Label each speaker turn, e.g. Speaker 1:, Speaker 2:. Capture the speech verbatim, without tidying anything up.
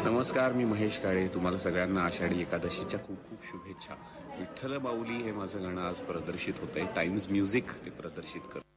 Speaker 1: नमस्कार, मी महेश काळे. तुम्हाला सगळ्यांना आषाढी एकादशीच्या खूप खूप शुभेच्छा. विठ्ठल माऊली हे माझं गाणं आज प्रदर्शित होतंय. टाइम्स म्युझिक ते प्रदर्शित करतं.